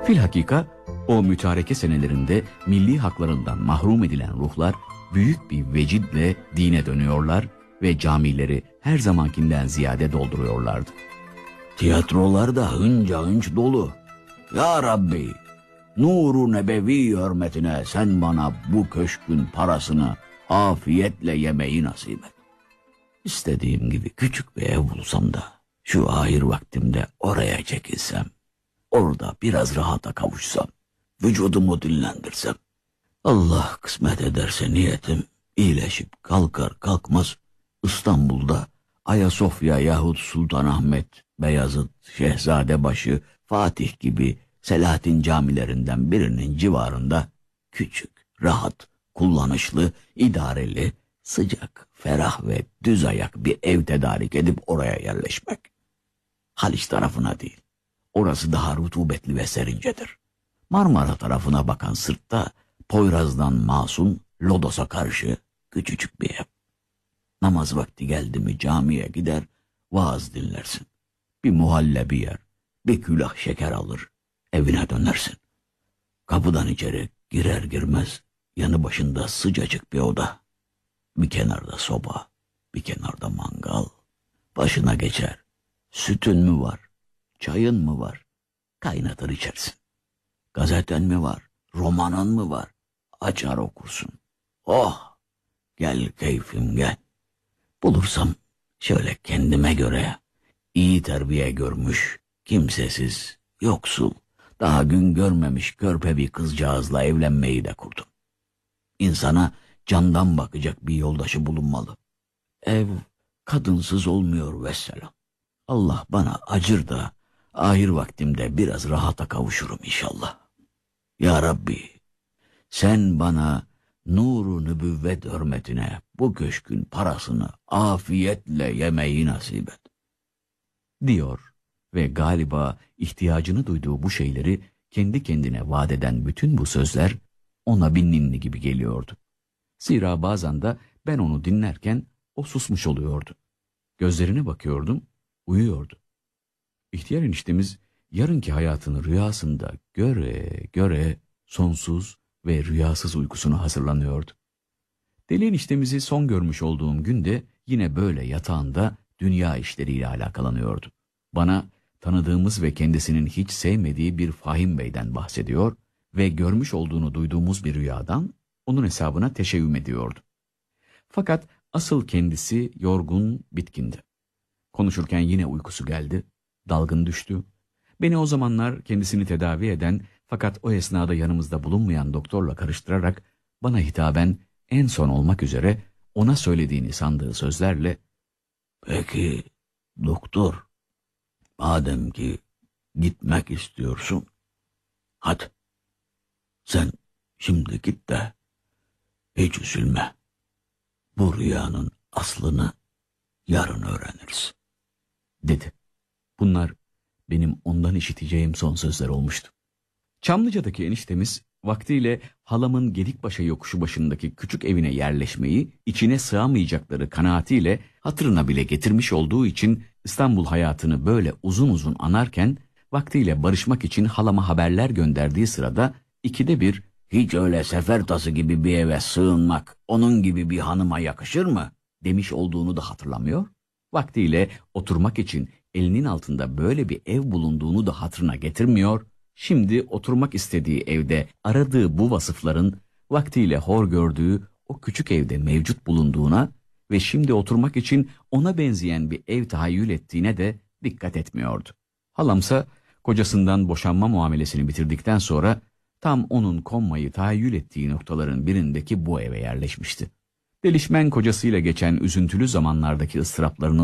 Filhakika o mütareke senelerinde milli haklarından mahrum edilen ruhlar büyük bir vecidle dine dönüyorlar ve camileri her zamankinden ziyade dolduruyorlardı. Tiyatrolar da hınca hınç dolu. Ya Rabbi, nuru nebevi hürmetine sen bana bu köşkün parasını afiyetle yemeyi nasip et. İstediğim gibi küçük bir ev bulsam da şu ahir vaktimde oraya çekilsem, orada biraz rahata kavuşsam, vücudumu dinlendirsem. Allah kısmet ederse niyetim iyileşip kalkar kalkmaz İstanbul'da Ayasofya yahut Sultanahmet, Beyazıt, Şehzadebaşı, Fatih gibi Selahattin camilerinden birinin civarında küçük, rahat, kullanışlı, idareli, sıcak, ferah ve düz ayak bir ev tedarik edip oraya yerleşmek. Haliç tarafına değil, orası daha rutubetli ve serincedir. Marmara tarafına bakan sırtta Poyraz'dan Masum, Lodos'a karşı küçücük bir ev. Namaz vakti geldi mi camiye gider, vaaz dinlersin. Bir muhallebi yer, bir külah şeker alır, evine dönersin. Kapıdan içeri girer girmez yanı başında sıcacık bir oda. Bir kenarda soba, bir kenarda mangal. Başına geçer. Sütün mü var, çayın mı var? Kaynatır içersin. Gazeten mi var, romanın mı var? Açar okursun. Oh, gel keyfim gel. Bulursam şöyle kendime göre iyi terbiye görmüş, kimsesiz, yoksul, daha gün görmemiş körpe bir kızcağızla evlenmeyi de kurdum. İnsana candan bakacak bir yoldaşı bulunmalı. Ev kadınsız olmuyor vesselam. Allah bana acır da ahir vaktimde biraz rahata kavuşurum inşallah. Ya Rabbi, sen bana nuru nübüvvet hürmetine bu köşkün parasını afiyetle yemeyi nasip et. Diyor ve galiba ihtiyacını duyduğu bu şeyleri kendi kendine vaat eden bütün bu sözler ona bir ninni gibi geliyordu. Zira bazen de ben onu dinlerken o susmuş oluyordu. Gözlerine bakıyordum, uyuyordu. İhtiyar eniştemiz yarınki hayatını rüyasında göre göre sonsuz ve rüyasız uykusuna hazırlanıyordu. Deli eniştemizi son görmüş olduğum günde yine böyle yatağında dünya işleriyle alakalanıyordu. Bana tanıdığımız ve kendisinin hiç sevmediği bir Fahim Bey'den bahsediyor ve görmüş olduğunu duyduğumuz bir rüyadan onun hesabına teşebbüm ediyordu. Fakat asıl kendisi yorgun, bitkindi. Konuşurken yine uykusu geldi, dalgın düştü. Beni o zamanlar kendisini tedavi eden fakat o esnada yanımızda bulunmayan doktorla karıştırarak bana hitaben en son olmak üzere ona söylediğini sandığı sözlerle Peki doktor, madem ki gitmek istiyorsun, hadi sen şimdi git de hiç üzülme. Bu rüyanın aslını yarın öğreniriz, dedi. Bunlar benim ondan işiteceğim son sözler olmuştu. Çamlıca'daki eniştemiz vaktiyle halamın Gedikbaşı yokuşu başındaki küçük evine yerleşmeyi içine sığamayacakları kanaatiyle hatırına bile getirmiş olduğu için İstanbul hayatını böyle uzun uzun anarken vaktiyle barışmak için halama haberler gönderdiği sırada ikide bir hiç öyle sefer tası gibi bir eve sığınmak onun gibi bir hanıma yakışır mı demiş olduğunu da hatırlamıyor. Vaktiyle oturmak için elinin altında böyle bir ev bulunduğunu da hatırına getirmiyor. Şimdi oturmak istediği evde aradığı bu vasıfların vaktiyle hor gördüğü o küçük evde mevcut bulunduğuna ve şimdi oturmak için ona benzeyen bir ev tahayyül ettiğine de dikkat etmiyordu. Halamsa kocasından boşanma muamelesini bitirdikten sonra tam onun konmayı tahayyül ettiği noktaların birindeki bu eve yerleşmişti. Delişmen kocasıyla geçen üzüntülü zamanlardaki ıstıraplarının